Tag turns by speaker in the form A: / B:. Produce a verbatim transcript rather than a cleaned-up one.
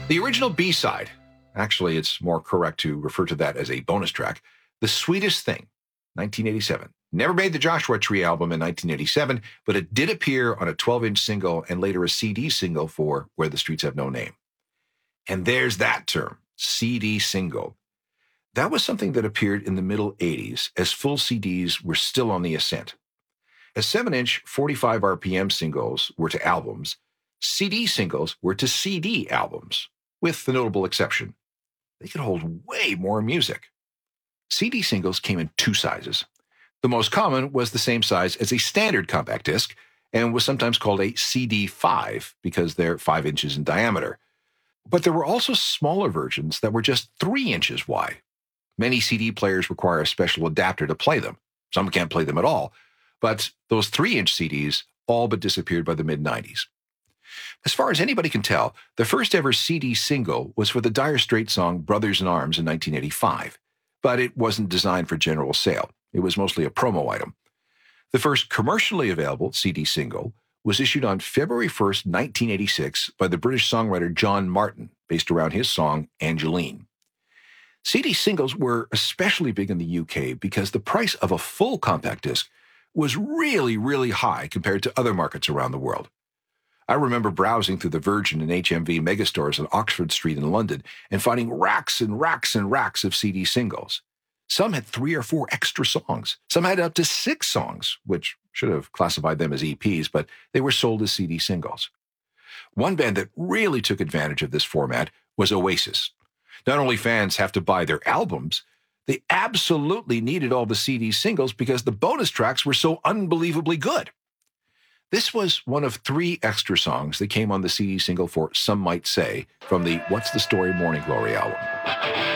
A: The original B-side, actually, it's more correct to refer to that as a bonus track, The Sweetest Thing, nineteen eighty-seven. Never made the Joshua Tree album in nineteen eighty-seven, but it did appear on a twelve-inch single and later a C D single for Where the Streets Have No Name. And there's that term, C D single. That was something that appeared in the middle eighties as full C Ds were still on the ascent. As seven-inch, forty-five R P M singles were to albums, C D singles were to C D albums, with the notable exception. They could hold way more music. C D singles came in two sizes. The most common was the same size as a standard compact disc and was sometimes called a C D five because they're five inches in diameter. But there were also smaller versions that were just three inches wide. Many C D players require a special adapter to play them. Some can't play them at all. But those three-inch C Ds all but disappeared by the mid nineties. As far as anybody can tell, the first ever C D single was for the Dire Straits song Brothers in Arms in nineteen eighty-five, but it wasn't designed for general sale. It was mostly a promo item. The first commercially available C D single was issued on February first, nineteen eighty-six by the British songwriter John Martin, based around his song Angeline. C D singles were especially big in the U K because the price of a full compact disc was really, really high compared to other markets around the world. I remember browsing through the Virgin and H M V megastores on Oxford Street in London and finding racks and racks and racks of C D singles. Some had three or four extra songs. Some had up to six songs, which should have classified them as E Ps, but they were sold as C D singles. One band that really took advantage of this format was Oasis. Not only fans have to buy their albums, they absolutely needed all the C D singles because the bonus tracks were so unbelievably good. This was one of three extra songs that came on the C D single for Some Might Say from the What's the Story Morning Glory album.